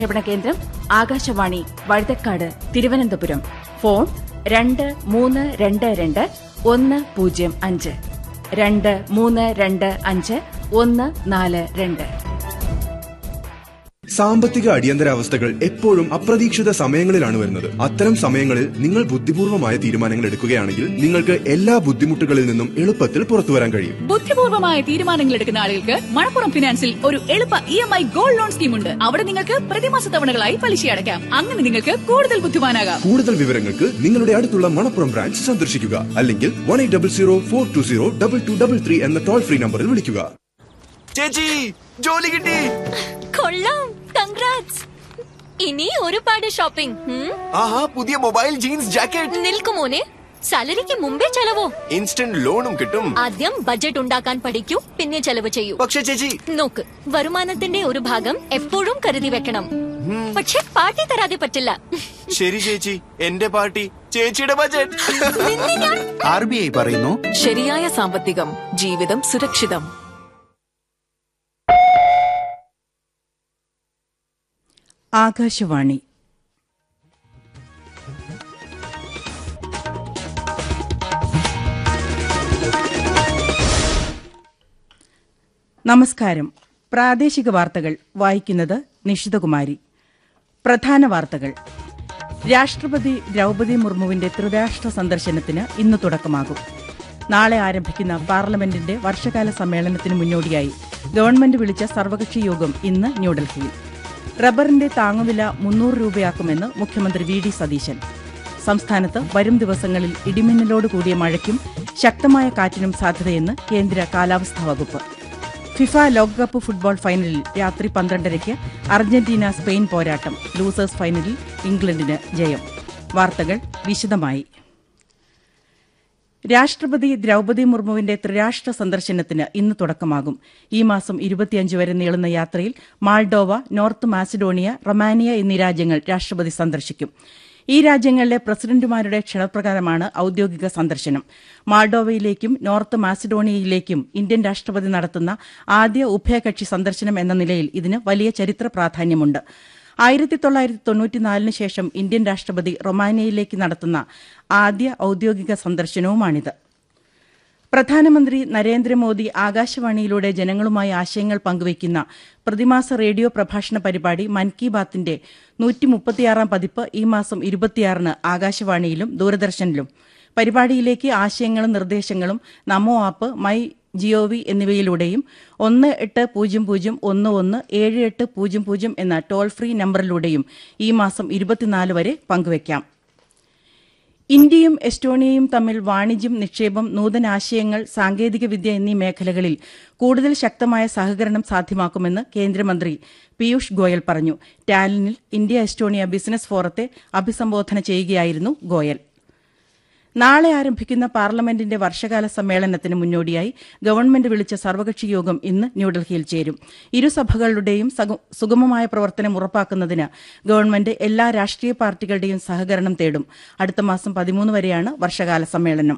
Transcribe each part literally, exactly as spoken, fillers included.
പ്രക്ഷേപണ കേന്ദ്രം ആകാശവാണി വഴുതക്കാട് തിരുവനന്തപുരം. ഫോൺ രണ്ട് മൂന്ന് രണ്ട് രണ്ട് ഒന്ന് പൂജ്യം അഞ്ച് രണ്ട് മൂന്ന് രണ്ട് അഞ്ച് ഒന്ന് നാല് രണ്ട്. സാമ്പത്തിക അടിയന്തരാവസ്ഥകൾ എപ്പോഴും അപ്രതീക്ഷിത സമയങ്ങളിലാണ് വരുന്നത്. അത്തരം സമയങ്ങളിൽ നിങ്ങൾ ബുദ്ധിപൂർവമായ തീരുമാനങ്ങൾ എടുക്കുകയാണെങ്കിൽ നിങ്ങൾക്ക് എല്ലാ ബുദ്ധിമുട്ടുകളിൽ നിന്നും എളുപ്പത്തിൽ പുറത്തുവരാൻ കഴിയും. ബുദ്ധിപൂർവമായ തീരുമാനങ്ങൾ എടുക്കുന്ന ആളുകൾക്ക് മണപ്പുറം ഫിനാൻസിൽ ഒരു എളുപ്പ E M I gold loan scheme ഉണ്ട്. അവിടെ നിങ്ങൾക്ക് പ്രതിമാസ തവണകളായി പലിശ അടയ്ക്കാം. അങ്ങനെ നിങ്ങൾക്ക് കൂടുതൽ ബുദ്ധിമാനാകാം. കൂടുതൽ വിവരങ്ങൾക്ക് നിങ്ങളുടെ അടുത്തുള്ള മണപ്പുറം ബ്രാഞ്ച് സന്ദർശിക്കുക, അല്ലെങ്കിൽ one eight double zero four to zero double two double three എന്ന ടോൾ ഫ്രീ നമ്പറിൽ വിളിക്കുക. ചേച്ചി, ജോലി കിട്ടി. കൊള്ളാം, കൺഗ്രാറ്റ്സ്. ഇനി ഒരുപാട് ഷോപ്പിംഗ്. ആഹാ, പുതിയ മൊബൈൽ, ജീൻസ്, ജാക്കറ്റ്. നിൽക്കുമോനെ, സാലറിക്ക് മുമ്പേ ചെലവോ? ഇൻസ്റ്റന്റ് ലോണും കിട്ടും. ആദ്യം ബഡ്ജറ്റ് ഉണ്ടാക്കാൻ പഠിക്കൂ, പിന്നെ ചെലവ് ചെയ്യൂ. പക്ഷേ ചേച്ചി, നോക്ക്, വരുമാനത്തിന്റെ ഒരു ഭാഗം എപ്പോഴും കരുതി വെക്കണം. പക്ഷെ പാർട്ടി തരാതെ പറ്റില്ല. ശരി ചേച്ചി, എന്റെ പാർട്ടി ചേച്ചിയുടെ ബഡ്ജറ്റ്. ആർ ബി ഐ പറയുന്നു, ശരിയായ സാമ്പത്തികം ജീവിതം സുരക്ഷിതം. ആകാശവാണി. നമസ്കാരം. പ്രാദേശിക വാർത്തകൾ വായിക്കുന്നത് നിഷിതകുമാരി. പ്രധാന വാർത്തകൾ. രാഷ്ട്രപതി ദ്രൌപദി മുർമുവിന്റെ ത്രിരാഷ്ട്ര സന്ദർശനത്തിന് ഇന്ന് തുടക്കമാകും. നാളെ ആരംഭിക്കുന്ന പാർലമെന്റിന്റെ വർഷകാല സമ്മേളനത്തിന് മുന്നോടിയായി ഗവൺമെന്റ് വിളിച്ച സർവകക്ഷി യോഗം ഇന്ന് ന്യൂഡൽഹിയിൽ. റബ്ബറിന്റെ താങ്ങുവില മുന്നൂറ് രൂപയാക്കുമെന്ന് മുഖ്യമന്ത്രി വി ഡി സതീശൻ. സംസ്ഥാനത്ത് വരും ദിവസങ്ങളിൽ ഇടിമിന്നലോട് കൂടിയ മഴയ്ക്കും ശക്തമായ കാറ്റിനും സാധ്യതയെന്ന് കേന്ദ്ര കാലാവസ്ഥാ വകുപ്പ്. ഫിഫ ലോകകപ്പ് ഫുട്ബോൾ ഫൈനലിൽ രാത്രി പന്ത്രണ്ടരയ്ക്ക് അർജന്റീന സ്പെയിൻ പോരാട്ടം. ലൂസേഴ്സ് ഫൈനലിൽ ഇംഗ്ലണ്ടിന് ജയം. വാർത്തകൾ വിശദമായി. രാഷ്ട്രപതി ദ്രൌപദി മുർമുവിന്റെ ത്രിരാഷ്ട്ര സന്ദർശനത്തിന് ഇന്ന് തുടക്കമാകും. ഈ മാസം ഇരുപത്തിയഞ്ച് വരെ നീളുന്ന യാത്രയിൽ മാൾഡോവ, നോർത്ത് മാസിഡോണിയ, റൊമാനിയ എന്നീ രാജ്യങ്ങൾ രാഷ്ട്രപതി സന്ദർശിക്കും. ഈ രാജ്യങ്ങളിലെ പ്രസിഡന്റുമാരുടെ ക്ഷണപ്രകാരമാണ് ഔദ്യോഗിക സന്ദർശനം. മാൾഡോവയിലേക്കും നോർത്ത് മാസിഡോണിയയിലേക്കും ഇന്ത്യൻ രാഷ്ട്രപതി നടത്തുന്ന ആദ്യ ഉഭയകക്ഷി സന്ദർശനം എന്ന നിലയിൽ ഇതിന് വലിയ ചരിത്ര പ്രാധാന്യമുണ്ട്. ആയിരത്തി തൊള്ളായിരത്തി തൊണ്ണൂറ്റിനാലിന് ശേഷം ഇന്ത്യൻ രാഷ്ട്രപതി റൊമാനിയയിലേക്ക് നടത്തുന്ന ആദ്യ ഔദ്യോഗിക സന്ദർശനവുമാണിത്. പ്രധാനമന്ത്രി നരേന്ദ്രമോദി ആകാശവാണിയിലൂടെ ജനങ്ങളുമായി ആശയങ്ങൾ പങ്കുവയ്ക്കുന്ന പ്രതിമാസ റേഡിയോ പ്രഭാഷണ പരിപാടി മൻ കി ബാത്തിന്റെ നൂറ്റി മുപ്പത്തിയാറാം പതിപ്പ് ഈ മാസം ഇരുപത്തിയാറിന് ആകാശവാണിയിലും ദൂരദർശനിലും. പരിപാടിയിലേക്ക് ആശയങ്ങളും നിർദ്ദേശങ്ങളും നമോ ആപ്പ്, മൈ ജിഒവി എന്നിവയിലൂടെയും ഒന്ന് എട്ട് പൂജ്യം പൂജ്യം ഒന്ന് ഒന്ന് ഏഴ് എട്ട് പൂജ്യം പൂജ്യം എന്ന ടോൾ ഫ്രീ നമ്പറിലൂടെയും ഈ മാസം ഇരുപത്തിനാല് വരെ പങ്കുവയ്ക്കാം. ഇന്ത്യയും എസ്റ്റോണിയയും തമ്മിൽ വാണിജ്യം, നിക്ഷേപം, നൂതനാശയങ്ങൾ, സാങ്കേതികവിദ്യ എന്നീ മേഖലകളിൽ കൂടുതൽ ശക്തമായ സഹകരണം സാധ്യമാക്കുമെന്ന് കേന്ദ്രമന്ത്രി പീയൂഷ് ഗോയൽ പറഞ്ഞു. ടാലിനിൽ ഇന്ത്യ എസ്റ്റോണിയ ബിസിനസ് ഫോറത്തെ അഭിസംബോധന ചെയ്യുകയായിരുന്നു ഗോയൽ. നാളെ ആരംഭിക്കുന്ന പാർലമെന്റിന്റെ വർഷകാല സമ്മേളനത്തിന് മുന്നോടിയായി ഗവൺമെന്റ് വിളിച്ച സർവകക്ഷി യോഗം ഇന്ന് ന്യൂഡൽഹിയിൽ ചേരും. ഇരുസഭകളുടെയും സുഗമമായ പ്രവർത്തനം ഉറപ്പാക്കുന്നതിന് ഗവൺമെന്റ് എല്ലാ രാഷ്ട്രീയ പാർട്ടികളുടെയും സഹകരണം തേടും. അടുത്ത മാസം പതിമൂന്ന് വരെയാണ് വർഷകാല സമ്മേളനം.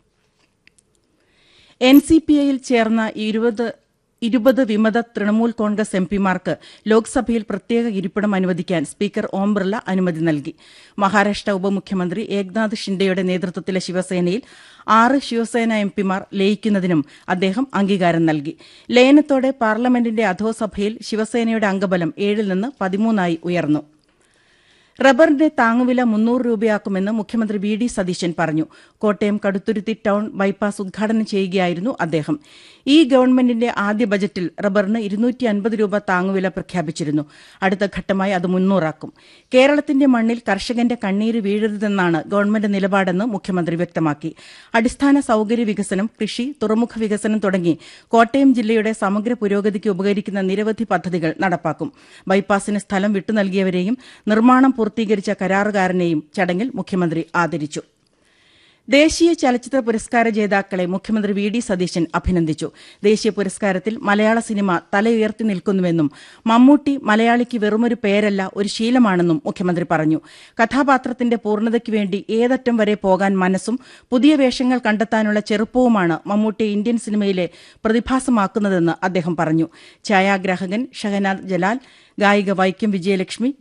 എൻ സി പി ഐയിൽ ചേർന്ന ഇരുപത് ഇരുപത് വിമത തൃണമൂൽ കോൺഗ്രസ് എംപിമാർക്ക് ലോക്സഭയിൽ പ്രത്യേക ഇരിപ്പിടം അനുവദിക്കാൻ സ്പീക്കർ ഓം ബിർള അനുമതി നൽകി. മഹാരാഷ്ട്ര ഉപമുഖ്യമന്ത്രി ഏക്നാഥ് ഷിൻഡെയുടെ നേതൃത്വത്തിലെ ശിവസേനയിൽ ആറ് ശിവസേന എംപിമാർ ലയിക്കുന്നതിനും അദ്ദേഹം അംഗീകാരം നൽകി. ലയനത്തോടെ പാർലമെന്റിന്റെ അധോസഭയിൽ ശിവസേനയുടെ അംഗബലം ഏഴിൽ നിന്ന് പതിമൂന്നായി ഉയർന്നു. റബ്ബറിന്റെ താങ്ങുവില മുന്നൂറ് രൂപയാക്കുമെന്ന് മുഖ്യമന്ത്രി വി ഡി സതീശൻ പറഞ്ഞു. കോട്ടയം കടുത്തുരുത്തി ടൌൺ ബൈപ്പാസ് ഉദ്ഘാടനം ചെയ്യുകയായിരുന്നു അദ്ദേഹം. ഈ ഗവൺമെന്റിന്റെ ആദ്യ ബജറ്റിൽ റബ്ബറിന് ഇരുന്നൂറ്റി അൻപത് രൂപ താങ്ങുവില പ്രഖ്യാപിച്ചിരുന്നു. അടുത്ത ഘട്ടമായി അത് മുന്നൂറാക്കും. കേരളത്തിന്റെ മണ്ണിൽ കർഷകന്റെ കണ്ണീര് വീഴരുതെന്നാണ് ഗവൺമെന്റ് നിലപാടെന്ന് മുഖ്യമന്ത്രി വ്യക്തമാക്കി. അടിസ്ഥാന സൌകര്യ വികസനം, കൃഷി, തുറമുഖ വികസനം തുടങ്ങി കോട്ടയം ജില്ലയുടെ സമഗ്ര പുരോഗതിക്ക് ഉപകരിക്കുന്ന നിരവധി പദ്ധതികൾ നടപ്പാക്കും. ബൈപ്പാസിന് സ്ഥലം വിട്ടു നൽകിയവരെയും നിർമ്മാണം പൂർത്തീകരിച്ച കരാറുകാരനെയും ചടങ്ങിൽ മുഖ്യമന്ത്രി ആദരിച്ചു. ദേശീയ ചലച്ചിത്ര പുരസ്കാര ജേതാക്കളെ മുഖ്യമന്ത്രി വി ഡി സതീശൻ അഭിനന്ദിച്ചു. ദേശീയ പുരസ്കാരത്തിൽ മലയാള സിനിമ തലയുയർത്തി നിൽക്കുന്നുവെന്നും മമ്മൂട്ടി മലയാളിക്ക് വെറുമൊരു പേരല്ല, ഒരു ശീലമാണെന്നും മുഖ്യമന്ത്രി പറഞ്ഞു. കഥാപാത്രത്തിന്റെ പൂർണ്ണതയ്ക്ക് വേണ്ടി ഏതറ്റം വരെ പോകാൻ മനസ്സും പുതിയ വേഷങ്ങൾ കണ്ടെത്താനുള്ള ചെറുപ്പവുമാണ് മമ്മൂട്ടിയെ ഇന്ത്യൻ സിനിമയിലെ പ്രതിഭാസമാക്കുന്നതെന്ന് അദ്ദേഹം പറഞ്ഞു. ഛായാഗ്രാഹകൻ ഷഹനാദ് ജലാൽ, ഗായിക വൈക്കം വിജയലക്ഷ്മി,